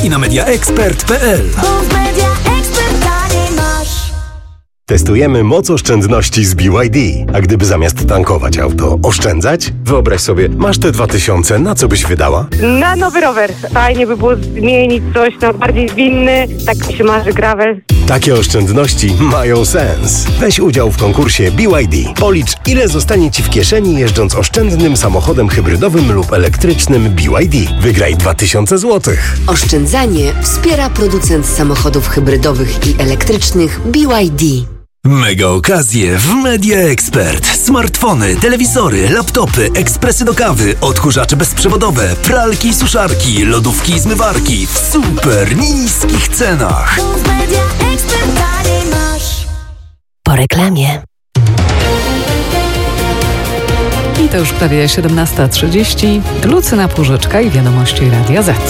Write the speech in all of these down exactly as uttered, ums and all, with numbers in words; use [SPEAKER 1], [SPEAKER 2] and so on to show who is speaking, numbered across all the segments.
[SPEAKER 1] i na media ekspert kropka p l.
[SPEAKER 2] Testujemy moc oszczędności z B Y D. A gdyby zamiast tankować auto oszczędzać? Wyobraź sobie, masz te dwa tysiące, na co byś wydała?
[SPEAKER 3] Na nowy rower. Fajnie by było zmienić coś na bardziej zwinny. Tak mi się marzy gravel.
[SPEAKER 2] Takie oszczędności mają sens. Weź udział w konkursie B Y D. Policz, ile zostanie Ci w kieszeni jeżdżąc oszczędnym samochodem hybrydowym lub elektrycznym B Y D. Wygraj dwa tysiące złotych.
[SPEAKER 4] Oszczędzanie wspiera producent samochodów hybrydowych i elektrycznych B Y D.
[SPEAKER 1] Mega okazje w Media Expert. Smartfony, telewizory, laptopy, ekspresy do kawy, odkurzacze bezprzewodowe, pralki i suszarki, lodówki i zmywarki w super niskich cenach.
[SPEAKER 4] Po reklamie.
[SPEAKER 5] I to już prawie siedemnasta trzydzieści. Lucyna Pórzeczka i wiadomości Radia Z.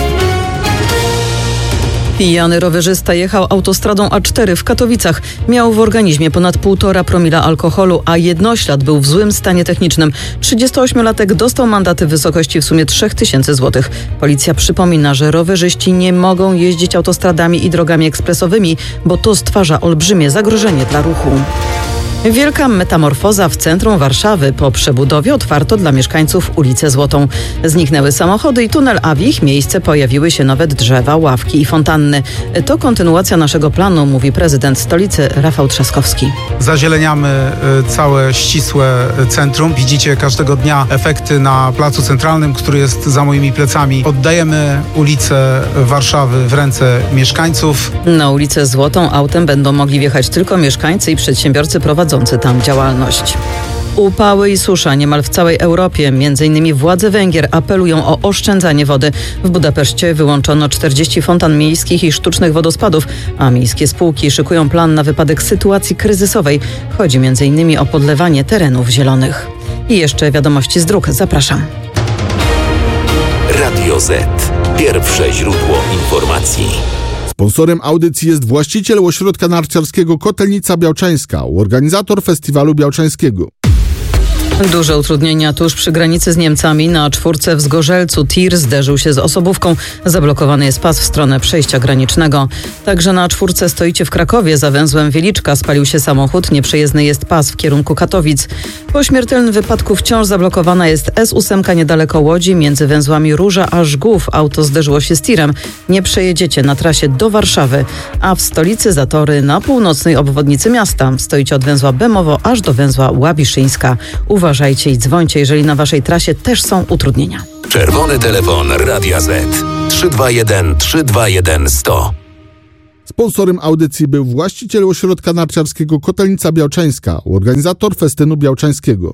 [SPEAKER 5] Pijany rowerzysta jechał autostradą A cztery w Katowicach. Miał w organizmie ponad półtora promila alkoholu, a jednoślad był w złym stanie technicznym. trzydziestoośmiolatek dostał mandaty w wysokości w sumie trzy tysiące złotych. Policja przypomina, że rowerzyści nie mogą jeździć autostradami i drogami ekspresowymi, bo to stwarza olbrzymie zagrożenie dla ruchu. Wielka metamorfoza w centrum Warszawy. Po przebudowie otwarto dla mieszkańców ulicę Złotą. Zniknęły samochody i tunel, a w ich miejsce pojawiły się nowe drzewa, ławki i fontanny. To kontynuacja naszego planu, mówi prezydent stolicy Rafał Trzaskowski.
[SPEAKER 6] Zazieleniamy całe ścisłe centrum. Widzicie każdego dnia efekty na Placu Centralnym, który jest za moimi plecami. Oddajemy ulicę Warszawy w ręce mieszkańców.
[SPEAKER 5] Na ulicę Złotą autem będą mogli wjechać tylko mieszkańcy i przedsiębiorcy prowadzący tam działalność. Upały i susza niemal w całej Europie. Między innymi władze Węgier apelują o oszczędzanie wody. W Budapeszcie wyłączono czterdzieści fontan miejskich i sztucznych wodospadów, a miejskie spółki szykują plan na wypadek sytuacji kryzysowej. Chodzi między innymi o podlewanie terenów zielonych. I jeszcze wiadomości z dróg. Zapraszam.
[SPEAKER 7] Radio Z. Pierwsze źródło informacji.
[SPEAKER 8] Sponsorem audycji jest właściciel ośrodka narciarskiego Kotelnica Białczańska, organizator festiwalu białczańskiego.
[SPEAKER 5] Duże utrudnienia tuż przy granicy z Niemcami. Na czwórce w Zgorzelcu tir zderzył się z osobówką. Zablokowany jest pas w stronę przejścia granicznego. Także na czwórce stoicie w Krakowie. Za węzłem Wieliczka spalił się samochód. Nieprzejezdny jest pas w kierunku Katowic. Po śmiertelnym wypadku wciąż zablokowana jest S osiem niedaleko Łodzi. Między węzłami Róża a Żgłów auto zderzyło się z tirem. Nie przejedziecie na trasie do Warszawy. A w stolicy zatory na północnej obwodnicy miasta. Stoicie od węzła Bemowo aż do węzła Łabiszyńska. Uważajcie i dzwońcie, jeżeli na waszej trasie też są utrudnienia.
[SPEAKER 7] Czerwony telefon Radia Z. trzy dwa jeden trzy dwa jeden sto.
[SPEAKER 8] Sponsorem audycji był właściciel ośrodka narciarskiego Kotelnica Białczańska, organizator festynu białczańskiego.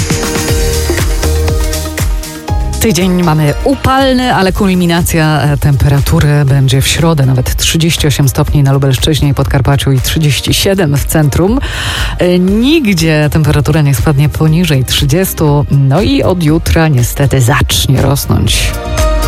[SPEAKER 5] Tydzień mamy upalny, ale kulminacja temperatury będzie w środę. Nawet trzydzieści osiem stopni na Lubelszczyźnie i Podkarpaciu i trzydzieści siedem w centrum. Nigdzie temperatura nie spadnie poniżej trzydziestu. No i od jutra niestety zacznie rosnąć.